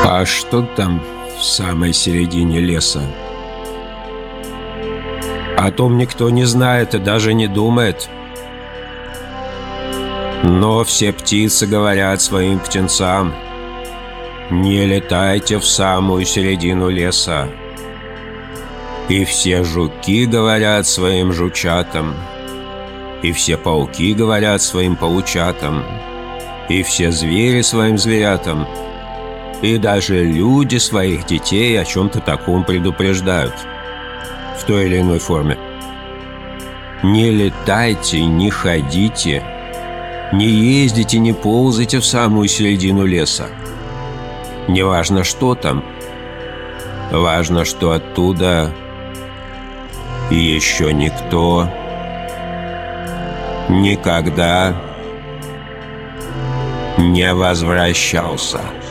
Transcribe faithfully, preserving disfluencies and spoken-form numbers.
А что там в самой середине леса? О том никто не знает и даже не думает. Но все птицы говорят своим птенцам: не летайте в самую середину леса. И все жуки говорят своим жучатам, и все пауки говорят своим паучатам, и все звери своим зверятам, и даже люди своих детей о чем-то таком предупреждают в той или иной форме. Не летайте, не ходите, не ездите, не ползайте в самую середину леса. Не важно, что там, важно, что оттуда еще никто никогда не возвращался.